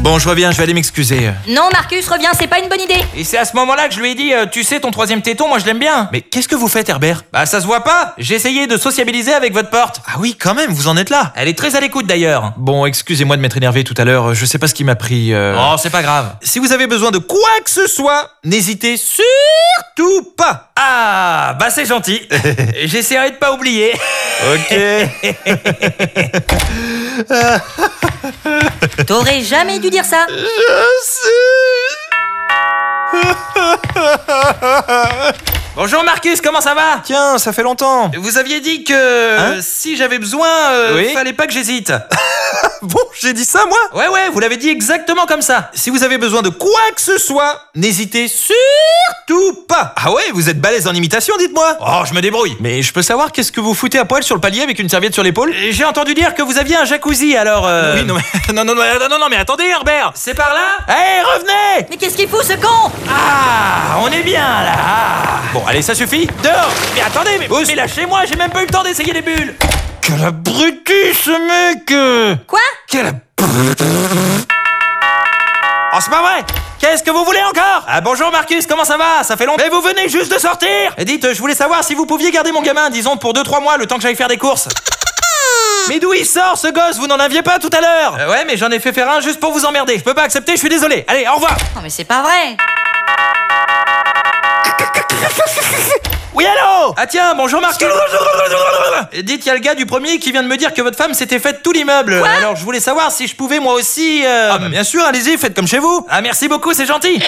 Bon, je reviens, je vais aller m'excuser. Non, Marcus, reviens, c'est pas une bonne idée. Et c'est à ce moment-là que je lui ai dit, tu sais, ton troisième téton, moi je l'aime bien. Mais qu'est-ce que vous faites, Herbert? Bah ça se voit pas. J'ai essayé de sociabiliser avec votre porte. Ah oui, quand même, vous en êtes là. Elle est très à l'écoute d'ailleurs. Bon, excusez-moi de m'être énervé tout à l'heure, je sais pas ce qui m'a pris... Oh, c'est pas grave. Si vous avez besoin de quoi que ce soit, n'hésitez surtout pas. Ah, bah c'est gentil. J'essaierai de pas oublier. Ok. T'aurais jamais dû dire ça. Bonjour Marcus, comment ça va? Tiens, ça fait longtemps. Vous aviez dit que Hein si j'avais besoin, Oui. fallait pas que j'hésite. Bon, j'ai dit ça, moi. Ouais, vous l'avez dit exactement comme ça. Si vous avez besoin de quoi que ce soit, n'hésitez surtout pas. Ah ouais, vous êtes balèze en imitation, dites-moi. Oh, je me débrouille. Mais je peux savoir qu'est-ce que vous foutez à poil sur le palier avec une serviette sur l'épaule? J'ai entendu dire que vous aviez un jacuzzi, alors Oui, non mais, non, mais attendez, Herbert. C'est par là? Hé, revenez. Mais qu'est-ce qu'il fout, ce con? Ah, on est bien là. Ah. Bon, allez, ça suffit. Dehors. Mais attendez, mais lâchez-moi, j'ai même pas eu le temps d'essayer les bulles. Quel abruti, ce mec. Quoi? Quel Oh, c'est pas vrai. Qu'est-ce que vous voulez encore? Ah bonjour Marcus, comment ça va? Ça fait longtemps. Mais vous venez juste de sortir. Et dites, je voulais savoir si vous pouviez garder mon gamin, disons pour 2-3 mois, le temps que j'aille faire des courses. Mais d'où il sort ce gosse? Vous n'en aviez pas tout à l'heure? Ouais, mais j'en ai fait faire un juste pour vous emmerder. Je peux pas accepter, je suis désolé. Allez, au revoir. Non, mais c'est pas vrai. Oui, allô? Ah tiens, bonjour Marcus. Dites, il y a le gars du premier qui vient de me dire que votre femme s'était faite tout l'immeuble. Quoi? Alors je voulais savoir si je pouvais moi aussi... Ah bah bien sûr, allez-y, faites comme chez vous. Ah merci beaucoup, c'est gentil.